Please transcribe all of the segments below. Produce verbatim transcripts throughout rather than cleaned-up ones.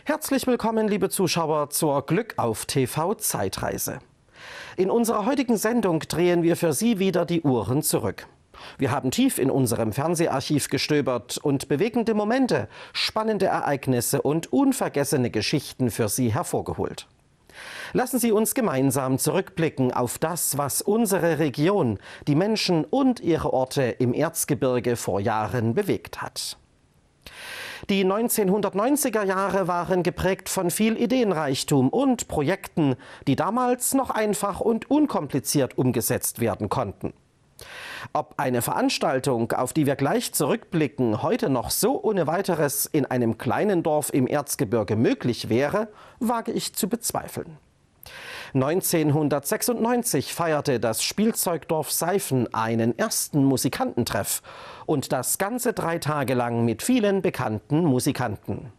Herzlich willkommen, liebe Zuschauer, zur Glück auf T V Zeitreise. In unserer heutigen Sendung drehen wir für Sie wieder die Uhren zurück. Wir haben tief in unserem Fernseharchiv gestöbert und bewegende Momente, spannende Ereignisse und unvergessene Geschichten für Sie hervorgeholt. Lassen Sie uns gemeinsam zurückblicken auf das, was unsere Region, die Menschen und ihre Orte im Erzgebirge vor Jahren bewegt hat. Die neunzehnhundertneunziger Jahre waren geprägt von viel Ideenreichtum und Projekten, die damals noch einfach und unkompliziert umgesetzt werden konnten. Ob eine Veranstaltung, auf die wir gleich zurückblicken, heute noch so ohne weiteres in einem kleinen Dorf im Erzgebirge möglich wäre, wage ich zu bezweifeln. neunzehnhundertsechsundneunzig feierte das Spielzeugdorf Seifen einen ersten Musikantentreff und das Ganze drei Tage lang mit vielen bekannten Musikanten.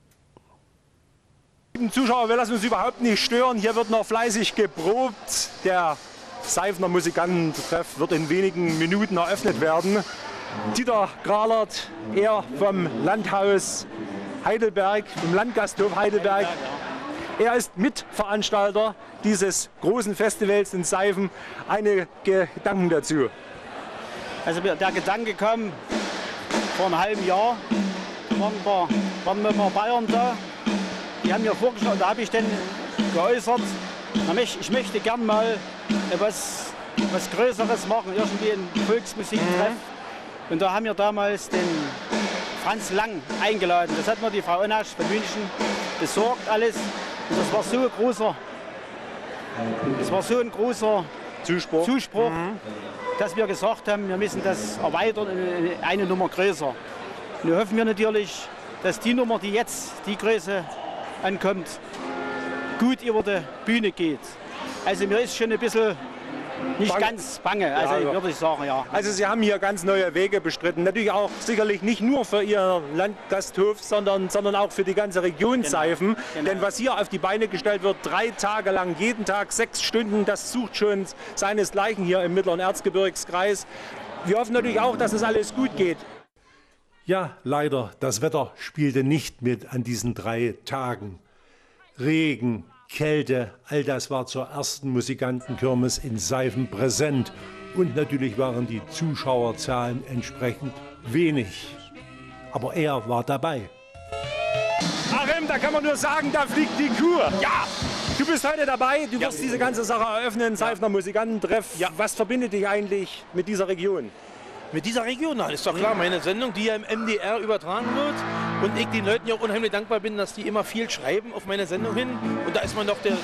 Liebe Zuschauer, wir lassen uns überhaupt nicht stören. Hier wird noch fleißig geprobt. Der Seifener Musikantentreff wird in wenigen Minuten eröffnet werden. Dieter Gralert, er vom Landhaus Heidelberg, vom Landgasthof Heidelberg. Er ist Mitveranstalter dieses großen Festivals in Seifen. Einige Gedanken dazu. Also der Gedanke kam vor einem halben Jahr. Da waren, ein paar, waren wir ein paar Bayern da. Die haben mir vorgeschlagen, da habe ich dann geäußert, ich möchte gern mal etwas, etwas Größeres machen, irgendwie einen Volksmusiktreff. Mhm. Und da haben wir damals den Franz Lang eingeladen. Das hat mir die Frau Onasch von München besorgt alles. Und das war so ein großer, das war so ein großer Zuspruch, Zuspruch mhm. dass wir gesagt haben, wir müssen das erweitern, eine Nummer größer. Nun hoffen wir natürlich, dass die Nummer, die jetzt die Größe ankommt, gut über die Bühne geht. Also mir ist schon ein bisschen nicht bange. ganz bange, also ja, ja. würde ich sagen, ja. Also Sie haben hier ganz neue Wege bestritten. Natürlich auch sicherlich nicht nur für Ihr Landgasthof, sondern, sondern auch für die ganze Region genau. Seifen. Genau. Denn was hier auf die Beine gestellt wird, drei Tage lang, jeden Tag sechs Stunden, das sucht schon seinesgleichen hier im Mittleren Erzgebirgskreis. Wir hoffen natürlich auch, dass es alles gut geht. Ja, leider, das Wetter spielte nicht mit an diesen drei Tagen. Regen, Kälte, all das war zur ersten Musikantenkirmes in Seifen präsent. Und natürlich waren die Zuschauerzahlen entsprechend wenig. Aber er war dabei. Achim, da kann man nur sagen, da fliegt die Kuh. Ja, du bist heute dabei, du wirst ja. diese ganze Sache eröffnen, Seifener Musikantentreff. Ja. Was verbindet dich eigentlich mit dieser Region? Mit dieser Region, ist doch klar, meine Sendung, die ja im M D R übertragen wird und ich den Leuten ja auch unheimlich dankbar bin, dass die immer viel schreiben auf meine Sendung hin und da ist man doch der